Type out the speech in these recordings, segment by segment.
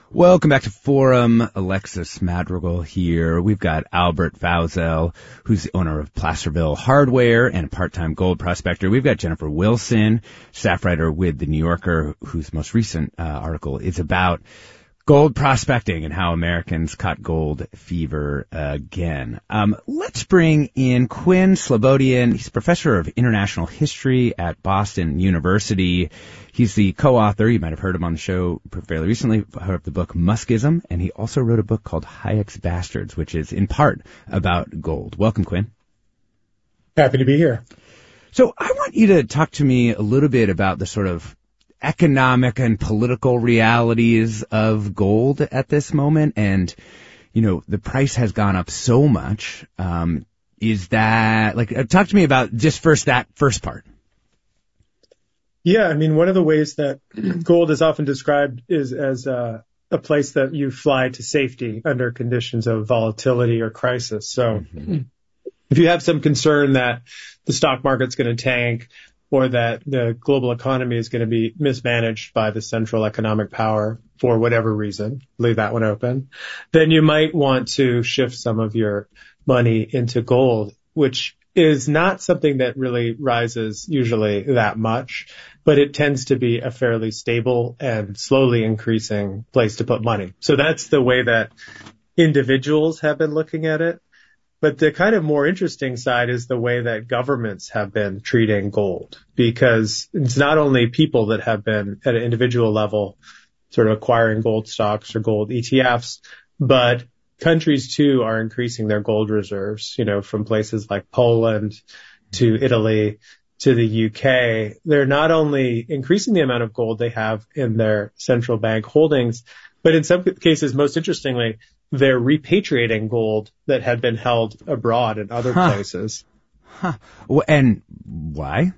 Welcome back to Forum. Alexis Madrigal here. We've got Albert Fauzel, who's the owner of Placerville Hardware and a part-time gold prospector. We've got Jennifer Wilson, staff writer with The New Yorker, whose most recent article is about gold prospecting and how Americans caught gold fever again. Let's bring in Quinn Slobodian. He's a professor of international history at Boston University. He's the co-author, you might have heard him on the show fairly recently, of the book Muskism, and he also wrote a book called Hayek's Bastards, which is in part about gold. Welcome, Quinn. Happy to be here. So I want you to talk to me a little bit about the sort of economic and political realities of gold at this moment. And, you know, the price has gone up so much. Is that, talk to me about just that first part. Yeah, I mean, one of the ways that gold is often described is as a place that you fly to safety under conditions of volatility or crisis. So if you have some concern that the stock market's going to tank, or that the global economy is going to be mismanaged by the central economic power for whatever reason, leave that one open, then you might want to shift some of your money into gold, which is not something that really rises usually that much, but it tends to be a fairly stable and slowly increasing place to put money. So that's the way that individuals have been looking at it. But the kind of more interesting side is the way that governments have been treating gold, because it's not only people that have been at an individual level sort of acquiring gold stocks or gold ETFs, but countries too are increasing their gold reserves, you know, from places like Poland to Italy to the UK. They're not only increasing the amount of gold they have in their central bank holdings, but in some cases, most interestingly, they're repatriating gold that had been held abroad in other places. And why?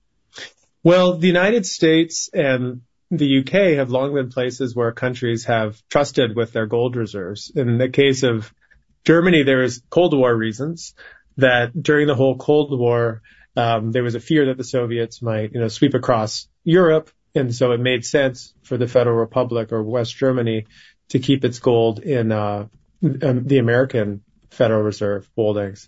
Well, the United States and the UK have long been places where countries have trusted with their gold reserves. In the case of Germany, there is Cold War reasons that during the whole Cold War, there was a fear that the Soviets might, sweep across Europe. And so it made sense for the Federal Republic or West Germany to keep its gold in the American Federal Reserve holdings.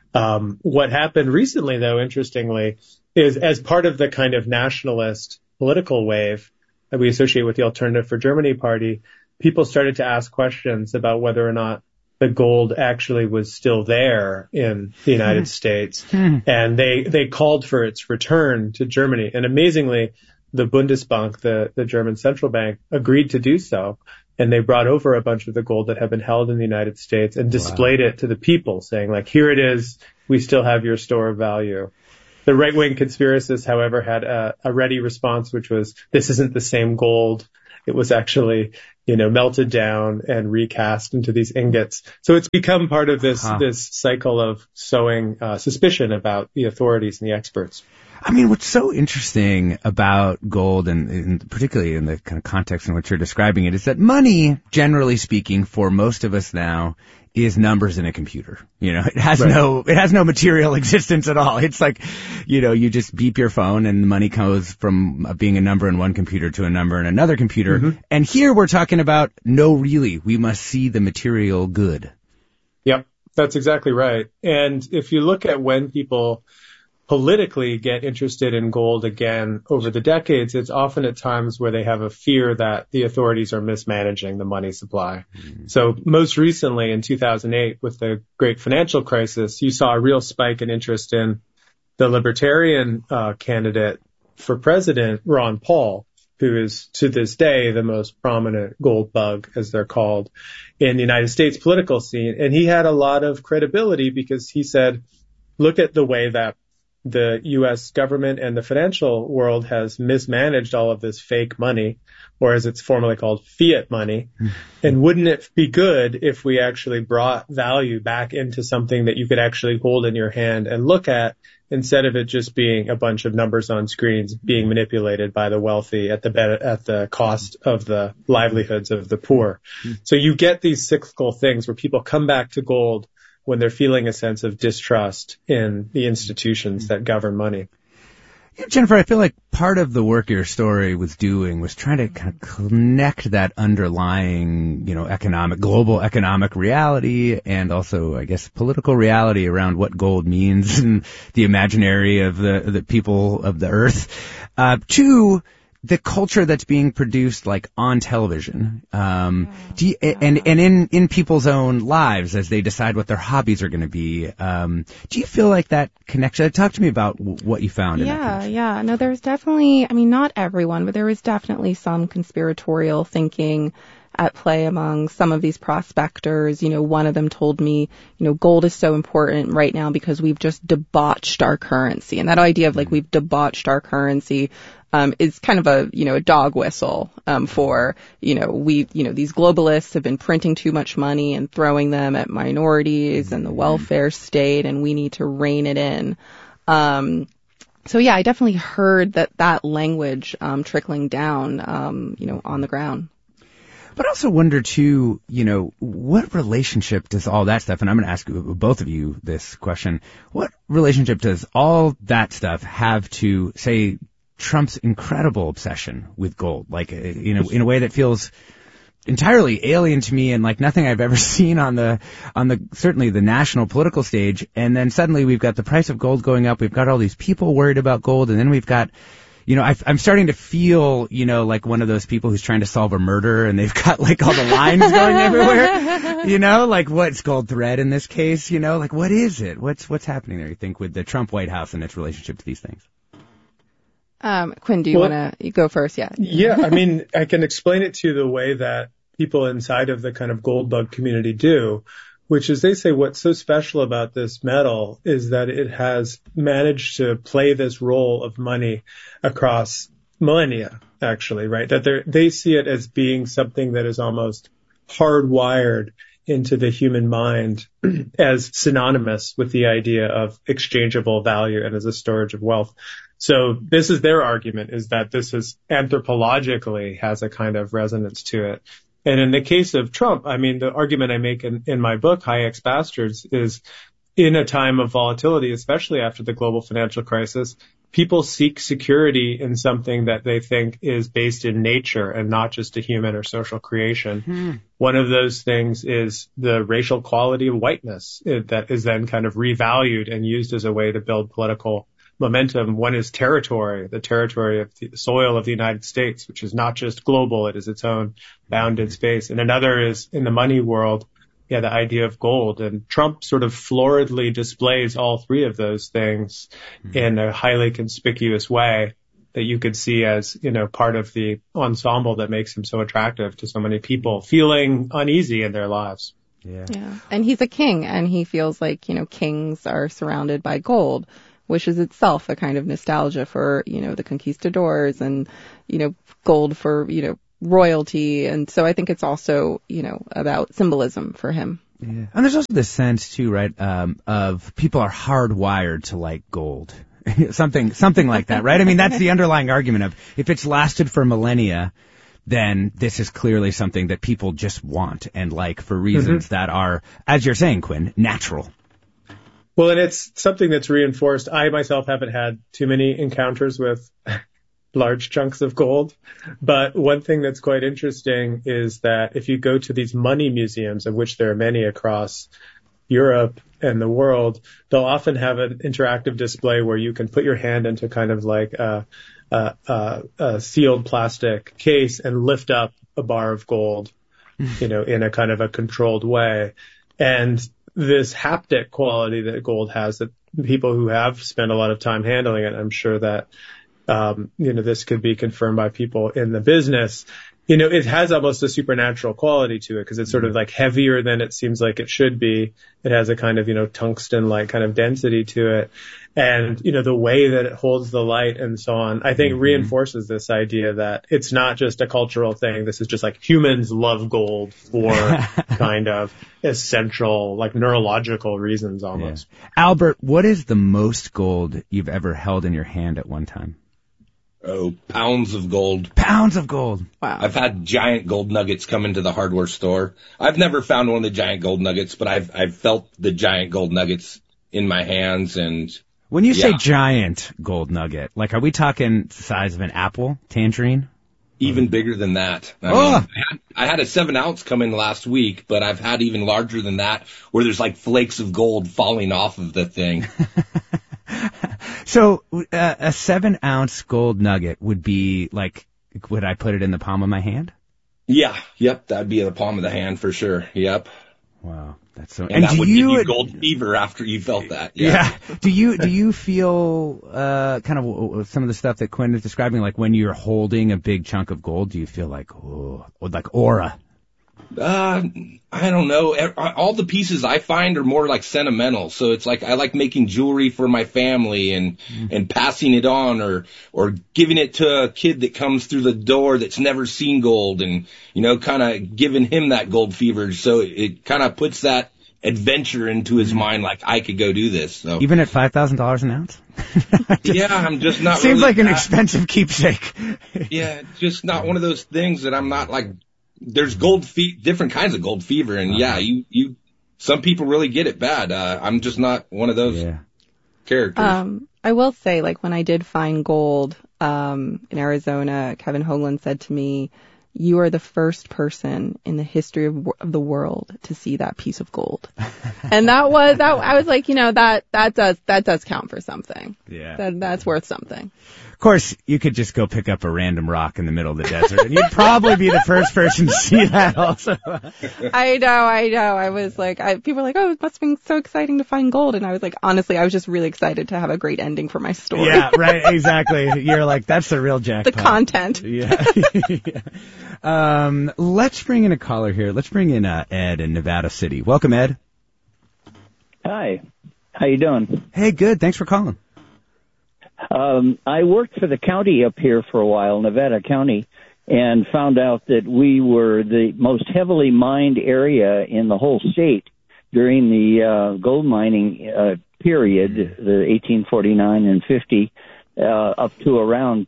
What happened recently, though, interestingly, is as part of the kind of nationalist political wave that we associate with the Alternative for Germany party, people started to ask questions about whether or not the gold actually was still there in the United States. And they called for its return to Germany. And amazingly, the Bundesbank, the German central bank, agreed to do so. And they brought over a bunch of the gold that had been held in the United States and displayed it to the people, saying, here it is. We still have your store of value. The right-wing conspiracists, however, had a ready response, which was, this isn't the same gold. It was actually, melted down and recast into these ingots. So it's become part of this cycle of sowing suspicion about the authorities and the experts. I mean, what's so interesting about gold, and particularly in the kind of context in which you're describing it, is that money, generally speaking, for most of us now, is numbers in a computer. It has no material existence at all. It's like, you just beep your phone and the money goes from being a number in one computer to a number in another computer. Mm-hmm. And here we're talking about, no, really, we must see the material good. Yep, that's exactly right. And if you look at when people politically get interested in gold again over the decades, it's often at times where they have a fear that the authorities are mismanaging the money supply. So most recently in 2008 with the great financial crisis, you saw a real spike in interest in the libertarian candidate for president, Ron Paul, who is to this day the most prominent gold bug, as they're called, in the United States political scene. And he had a lot of credibility because he said, look at the way that the U.S. government and the financial world has mismanaged all of this fake money, or as it's formally called, fiat money. And wouldn't it be good if we actually brought value back into something that you could actually hold in your hand and look at, instead of it just being a bunch of numbers on screens being manipulated by the wealthy at the cost of the livelihoods of the poor. So you get these cyclical things where people come back to gold when they're feeling a sense of distrust in the institutions that govern money. Yeah, Jennifer, I feel like part of the work your story was doing was trying to kind of connect that underlying, global economic reality and also, I guess, political reality around what gold means in the imaginary of the people of the earth, to the culture that's being produced like on television, and in people's own lives as they decide what their hobbies are going to be. Do you feel like that connection? Talk to me about what you found in that connection. Yeah. No, there's definitely, not everyone, but there was definitely some conspiratorial thinking at play among some of these prospectors. One of them told me, gold is so important right now because we've just debauched our currency. And that idea of we've debauched our currency is kind of a dog whistle for these globalists have been printing too much money and throwing them at minorities and the welfare state, and we need to rein it in. So yeah, I definitely heard that language trickling down on the ground. But I also wonder too, what relationship does all that stuff, and I'm going to ask both of you this question, what relationship does all that stuff have to, say, Trump's incredible obsession with gold, in a way that feels entirely alien to me and like nothing I've ever seen on the certainly the national political stage. And then suddenly we've got the price of gold going up. We've got all these people worried about gold. And then we've got, I'm starting to feel, like one of those people who's trying to solve a murder and they've got like all the lines going everywhere, like what's gold thread in this case, what is it? What's happening there, you think, with the Trump White House and its relationship to these things? Quinn, do you want to go first? Yeah. Yeah. I can explain it to you the way that people inside of the kind of gold bug community do, which is they say what's so special about this metal is that it has managed to play this role of money across millennia, actually, right? That they see it as being something that is almost hardwired into the human mind as synonymous with the idea of exchangeable value and as a storage of wealth. So this is their argument, is that this is anthropologically has a kind of resonance to it. And in the case of Trump, the argument I make in my book, High X Bastards, is in a time of volatility, especially after the global financial crisis, people seek security in something that they think is based in nature and not just a human or social creation. One of those things is the racial quality of whiteness that is then kind of revalued and used as a way to build political momentum. One is territory, the territory of the soil of the United States, which is not just global, it is its own bounded space. And another is in the money world, the idea of gold. And Trump sort of floridly displays all three of those things in a highly conspicuous way that you could see as, part of the ensemble that makes him so attractive to so many people feeling uneasy in their lives. Yeah. And he's a king, and he feels like, kings are surrounded by gold, which is itself a kind of nostalgia for, the conquistadors and, gold for, royalty. And so I think it's also, about symbolism for him. Yeah. And there's also this sense too, right, of people are hardwired to like gold. something like that, right? That's the underlying argument of if it's lasted for millennia, then this is clearly something that people just want and like for reasons that are, as you're saying, Quinn, natural. Well, and it's something that's reinforced. I myself haven't had too many encounters with large chunks of gold. But one thing that's quite interesting is that if you go to these money museums, of which there are many across Europe and the world, they'll often have an interactive display where you can put your hand into kind of like a sealed plastic case and lift up a bar of gold, in a kind of a controlled way. And this haptic quality that gold has, that people who have spent a lot of time handling it, I'm sure that, this could be confirmed by people in the business. It has almost a supernatural quality to it because it's sort of like heavier than it seems like it should be. It has a kind of, tungsten-like kind of density to it. And, the way that it holds the light and so on, I think reinforces this idea that it's not just a cultural thing. This is just like humans love gold for kind of essential, like neurological reasons almost. Yeah. Albert, what is the most gold you've ever held in your hand at one time? Oh, pounds of gold. Pounds of gold. Wow. I've had giant gold nuggets come into the hardware store. I've never found one of the giant gold nuggets, but I've felt the giant gold nuggets in my hands. And When you say giant gold nugget, like, are we talking the size of an apple, tangerine? Even bigger than that. I had a 7-ounce come in last week, but I've had even larger than that, where there's like flakes of gold falling off of the thing. So a 7-ounce gold nugget would be like, would I put it in the palm of my hand? Yeah. Yep. That'd be in the palm of the hand for sure. Yep. Wow. That's so. And that would give you gold fever after you felt that. Yeah. Do you feel kind of some of the stuff that Quinn is describing, like when you're holding a big chunk of gold? Do you feel like like aura? I don't know. All the pieces I find are more like sentimental. So it's like I like making jewelry for my family and passing it on or giving it to a kid that comes through the door that's never seen gold and, kind of giving him that gold fever. So it kind of puts that adventure into his mind, like I could go do this. So. Even at $5,000 an ounce? I'm just not. Seems really like an expensive keepsake. Yeah, just not one of those things that I'm not like. There's different kinds of gold fever, and you. Some people really get it bad. I'm just not one of those characters. I will say, like when I did find gold in Arizona, Kevin Hoagland said to me, "You are the first person in the history of the world to see that piece of gold." And I was like, that does count for something. Yeah. That's worth something. Of course, you could just go pick up a random rock in the middle of the desert, and you'd probably be the first person to see that also. I know. I was like, people were like, oh, it must have been so exciting to find gold. And I was like, honestly, I was just really excited to have a great ending for my story. Yeah, right, exactly. You're like, that's the real jackpot. The content. Yeah. Let's bring in a caller here. Let's bring in Ed in Nevada City. Welcome, Ed. Hi. How you doing? Hey, good. Thanks for calling. I worked for the county up here for a while, Nevada County, and found out that we were the most heavily mined area in the whole state during the gold mining period, the 1849 and 50, up to around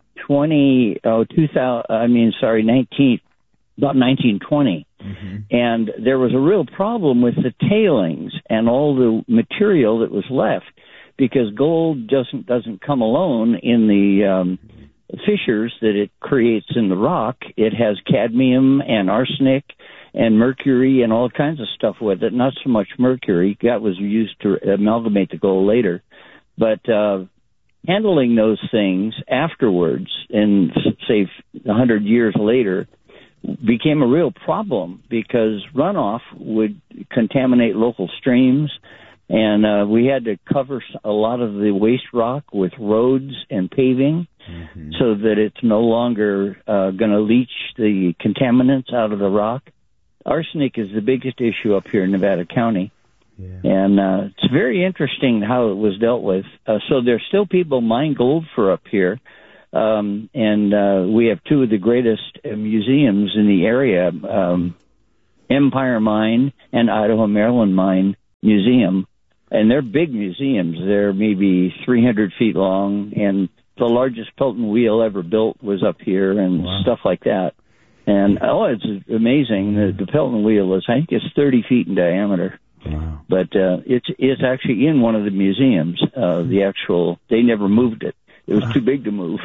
1920. Mm-hmm. And there was a real problem with the tailings and all the material that was left, because gold doesn't come alone in the fissures that it creates in the rock. It has cadmium and arsenic and mercury and all kinds of stuff with it. Not so much mercury. That was used to amalgamate the gold later. But handling those things afterwards, in, say, 100 years later, became a real problem, because runoff would contaminate local streams. And we had to cover a lot of the waste rock with roads and paving, mm-hmm. so that it's no longer going to leach the contaminants out of the rock. Arsenic is the biggest issue up here in Nevada County. Yeah. And it's very interesting how it was dealt with. So there's still people mine gold for up here. And we have two of the greatest museums in the area, Empire Mine and Idaho Maryland Mine Museum. And they're big museums. They're maybe 300 feet long, and the largest Pelton wheel ever built was up here, and wow. stuff like that. And, it's amazing. The Pelton wheel I think it's 30 feet in diameter. Wow. But it's actually in one of the museums. They never moved it. It was too big to move.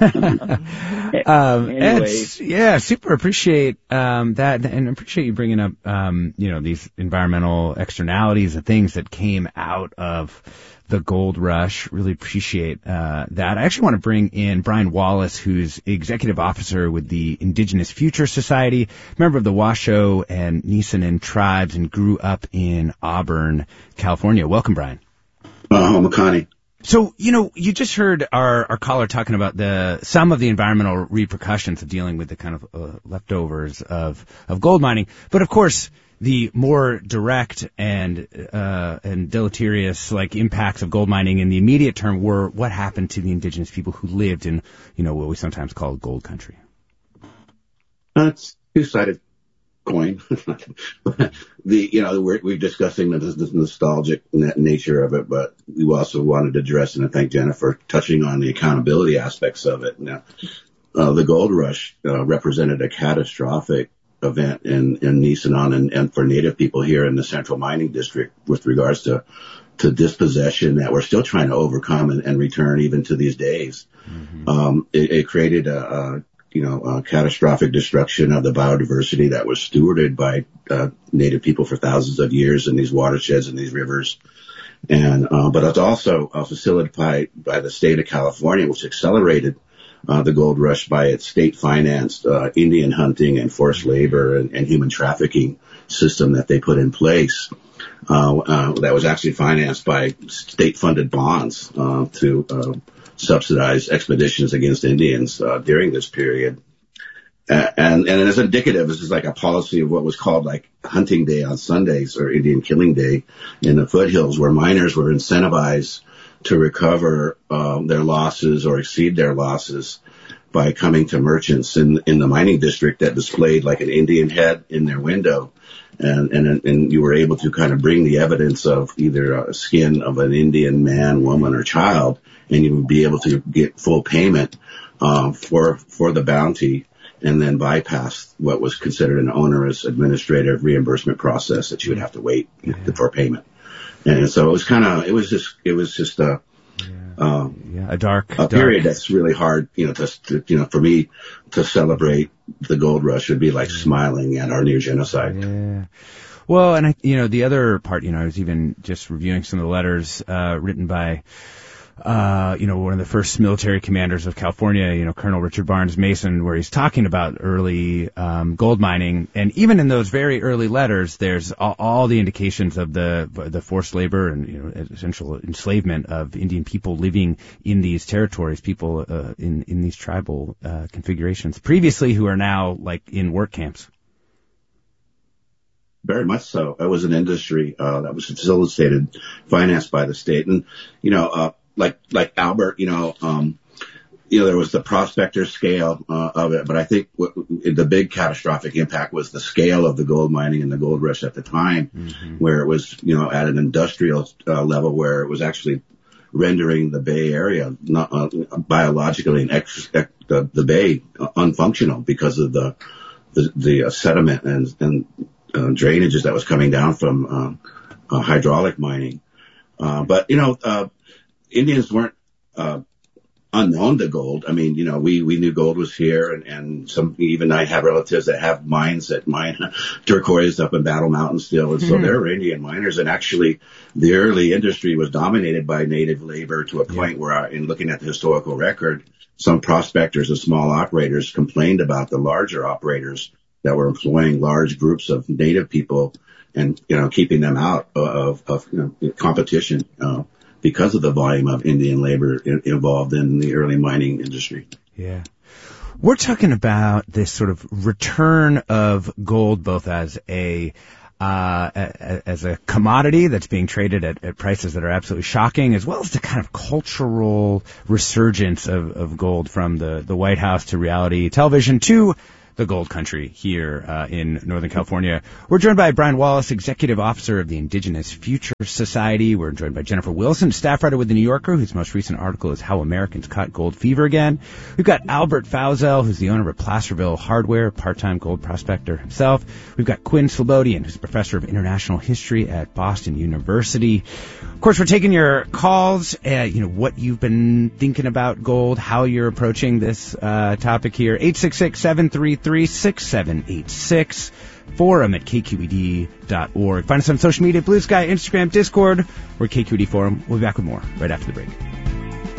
Anyway. Super appreciate that, and appreciate you bringing up these environmental externalities and things that came out of the gold rush. Really appreciate that. I actually want to bring in Brian Wallace, who's executive officer with the Indigenous Future Society, member of the Washoe and Nisenan tribes, and grew up in Auburn, California. Welcome, Brian. Makani. So, you just heard our caller talking about some of the environmental repercussions of dealing with the kind of leftovers of gold mining. But of course, the more direct and deleterious impacts of gold mining in the immediate term were what happened to the indigenous people who lived in, what we sometimes call gold country. It's two-sided coin. We're discussing the nostalgic nature of it, but we also wanted to address, and I thank Jenna for touching on the accountability aspects of it. Now, the gold rush represented a catastrophic event in Nisenan and for Native people here in the Central Mining District with regards to dispossession that we're still trying to overcome and return even to these days. Mm-hmm. It created a catastrophic destruction of the biodiversity that was stewarded by Native people for thousands of years in these watersheds and these rivers. And but it's also facilitated by the state of California, which accelerated the gold rush by its state-financed Indian hunting and forced labor and human trafficking system that they put in place. That was actually financed by state-funded bonds to subsidize expeditions against Indians during this period. And as indicative, this is like a policy of what was called like hunting day on Sundays or Indian killing day in the foothills, where miners were incentivized to recover their losses or exceed their losses by coming to merchants in the mining district that displayed like an Indian head in their window. And you were able to kind of bring the evidence of either a skin of an Indian man, woman, or child, and you would be able to get full payment for the bounty, and then bypass what was considered an onerous administrative reimbursement process that you would have to wait for payment. And so it was just a dark period that's really hard, for me to celebrate the gold rush would be like smiling at our near genocide. Yeah. Well, and the other part, I was even just reviewing some of the letters, written by, one of the first military commanders of California, Colonel Richard Barnes Mason, where he's talking about early gold mining. And even in those very early letters, there's all the indications of the forced labor and, essential enslavement of Indian people living in these territories, people in these tribal configurations previously, who are now like in work camps. Very much so. It was an industry that was facilitated, financed by the state. And, like Albert, there was the prospector scale of it, but I think the big catastrophic impact was the scale of the gold mining and the gold rush at the time, where it was, at an industrial level, where it was actually rendering the Bay Area not biologically and the Bay unfunctional because of the sediment and drainages that was coming down from hydraulic mining. But Indians weren't unknown to gold. I mean, we knew gold was here, and even I have relatives that have mines that mine turquoise up in Battle Mountain still, and so there were Indian miners. And actually, the early industry was dominated by native labor to a point where, in looking at the historical record, some prospectors and small operators complained about the larger operators that were employing large groups of native people and keeping them out of competition. Because of the volume of Indian labor involved in the early mining industry. Yeah. We're talking about this sort of return of gold both as a commodity that's being traded at prices that are absolutely shocking, as well as the kind of cultural resurgence of gold from the White House to reality television to the gold country here in Northern California. We're joined by Brian Wallace, Executive Officer of the Indigenous Future Society. We're joined by Jennifer Wilson, staff writer with The New Yorker, whose most recent article is How Americans Caught Gold Fever Again. We've got Albert Fauzel, who's the owner of Placerville Hardware, part-time gold prospector himself. We've got Quinn Slobodian, who's a professor of international history at Boston University. Of course, we're taking your calls, what you've been thinking about gold, how you're approaching this topic here. 866-733-6786. Forum at kqed.org. Find us on social media, Blue Sky, Instagram, Discord, or KQED Forum. We'll be back with more right after the break.